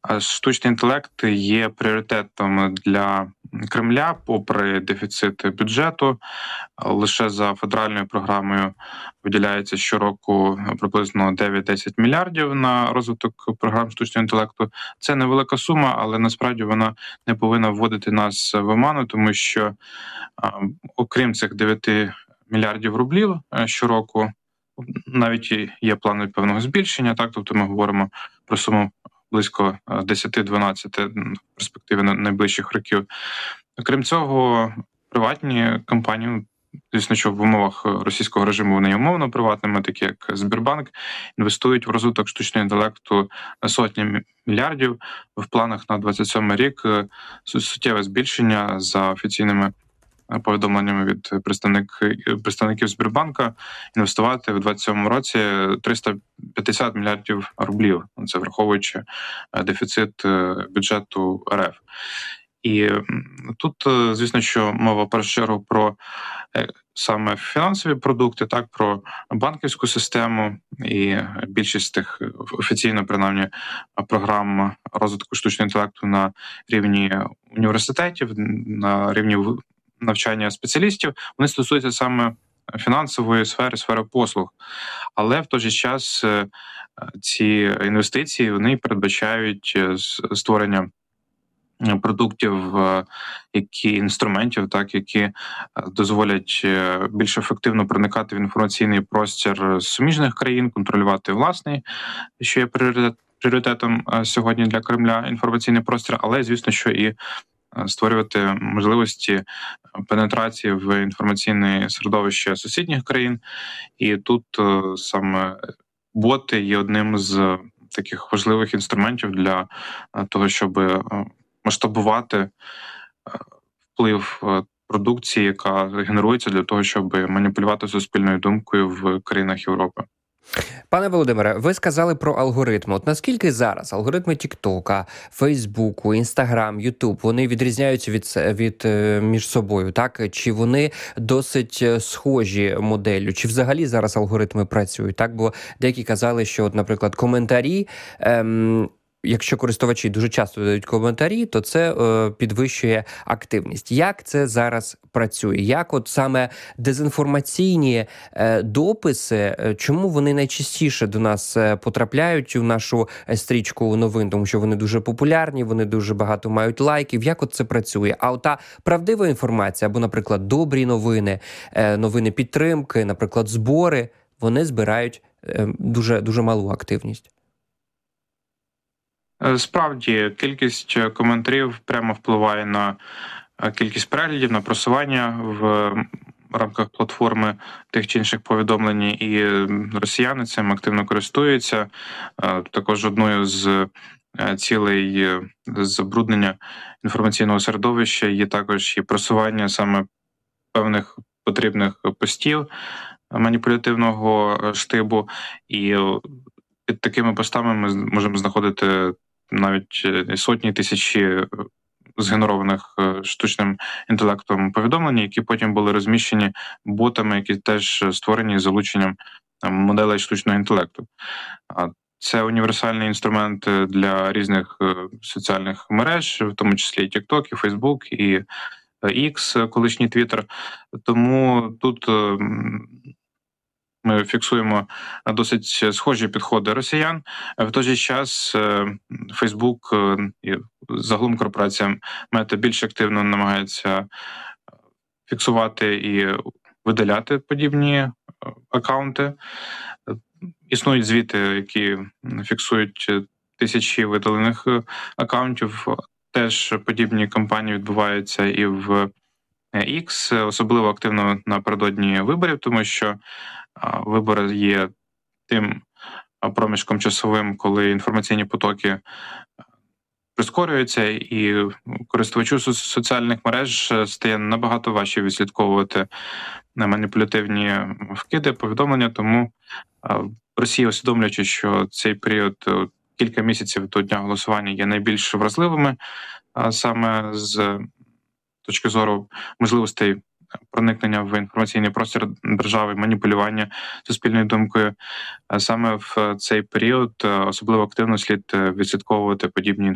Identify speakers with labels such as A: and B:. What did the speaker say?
A: Штучний інтелект є пріоритетом для Кремля, попри дефіцит бюджету. Лише за федеральною програмою виділяється щороку приблизно 9-10 мільярдів на розвиток програм штучного інтелекту. Це невелика сума, але насправді вона не повинна вводити нас в оману, тому що окрім цих 9 мільярдів рублів щороку, навіть є плани певного збільшення. Так, тобто ми говоримо про суму близько 10-12 в перспективі найближчих років. Крім цього, приватні компанії, звісно, що в умовах російського режиму вони є умовно приватними, такі як Сбербанк, інвестують в розвиток штучного інтелекту сотні мільярдів. В планах на 27 рік суттєве збільшення за офіційними повідомленнями від представників Сбербанка, інвестувати в 2027 році 350 мільярдів рублів. Це враховуючи дефіцит бюджету РФ. І тут, звісно, що мова в першу чергу про саме фінансові продукти, так, про банківську систему, і більшість тих офіційно, принаймні, програм розвитку штучного інтелекту на рівні університетів, на рівні навчання спеціалістів, вони стосуються саме фінансової сфери послуг. Але в той же час ці інвестиції вони передбачають створення продуктів, інструментів, так, які дозволять більш ефективно проникати в інформаційний простір суміжних країн, контролювати власний, що є пріоритетом сьогодні для Кремля, інформаційний простір, але, звісно, що і створювати можливості пенетрації в інформаційне середовище сусідніх країн. І тут саме боти є одним з таких важливих інструментів для того, щоб масштабувати вплив продукції, яка генерується для того, щоб маніпулювати суспільною думкою в країнах Європи.
B: Пане Володимире, ви сказали про алгоритми. От наскільки зараз алгоритми Тіктока, Фейсбуку, Інстаграм, Ютуб, вони відрізняються між собою, так? Чи вони досить схожі моделлю? Чи взагалі зараз алгоритми працюють, так? Бо деякі казали, що, от, наприклад, коментарі, якщо користувачі дуже часто дають коментарі, то це підвищує активність. Як це зараз працює? Як от саме дезінформаційні дописи, чому вони найчастіше до нас потрапляють у нашу стрічку новин? Тому що вони дуже популярні, вони дуже багато мають лайків. Як от це працює? А ота правдива інформація, або, наприклад, добрі новини, новини підтримки, наприклад, збори, вони збирають дуже малу активність.
A: Справді, кількість коментарів прямо впливає на кількість переглядів, на просування в рамках платформи тих чи інших повідомлень, і росіяни цим активно користуються. Також одною з цілей забруднення інформаційного середовища є також і просування саме певних потрібних постів маніпулятивного штибу, і під такими постами ми можемо знаходити навіть сотні, тисячі згенерованих штучним інтелектом повідомлень, які потім були розміщені ботами, які теж створені з залученням моделей штучного інтелекту. Це універсальний інструмент для різних соціальних мереж, в тому числі і TikTok, і Facebook, і X, колишній Twitter. Тому тут ми фіксуємо досить схожі підходи росіян. В той же час Facebook і загалом корпорація Мета більш активно намагається фіксувати і видаляти подібні акаунти. Існують звіти, які фіксують тисячі видалених акаунтів. Теж подібні кампанії відбуваються і в X, особливо активно напередодні виборів, тому що вибори є тим проміжком часовим, коли інформаційні потоки прискорюються, і користувачу соціальних мереж стає набагато важче відслідковувати маніпулятивні вкиди, повідомлення. Тому Росія, усвідомлюючи, що цей період, кілька місяців до дня голосування, є найбільш вразливими, саме з точки зору можливостей проникнення в інформаційний простір держави, маніпулювання суспільною думкою. Саме в цей період особливо активно слід відслідковувати подібні